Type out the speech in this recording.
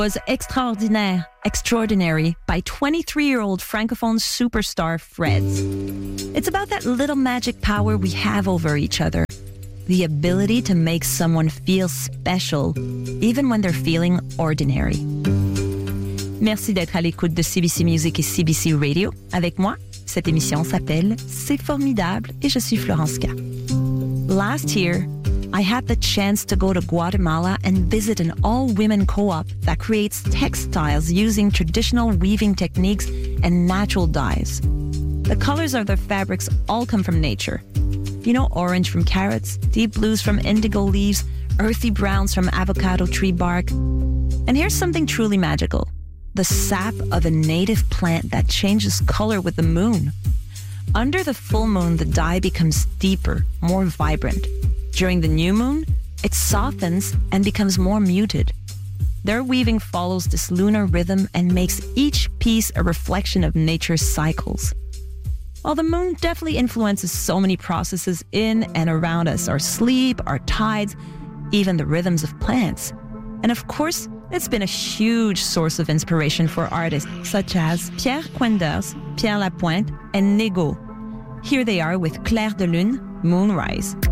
Was Extraordinary by 23-year-old francophone superstar Freds. It's about that little magic power we have over each other. The ability to make someone feel special, even when they're feeling ordinary. Merci d'être à l'écoute de CBC Music et CBC Radio. Avec moi, cette émission s'appelle C'est formidable et je suis Florence K. Last year, I had the chance to go to Guatemala and visit an all-women co-op that creates textiles using traditional weaving techniques and natural dyes. The colors of their fabrics all come from nature. You know, orange from carrots, deep blues from indigo leaves, earthy browns from avocado tree bark. And here's something truly magical. The sap of a native plant that changes color with the moon. Under the full moon, the dye becomes deeper, more vibrant. During the new moon, it softens and becomes more muted. Their weaving follows this lunar rhythm and makes each piece a reflection of nature's cycles. While the moon definitely influences so many processes in and around us, our sleep, our tides, even the rhythms of plants. And of course, it's been a huge source of inspiration for artists such as Pierre Quenders, Pierre Lapointe, and Nego. Here they are with Clair de Lune, Moonrise.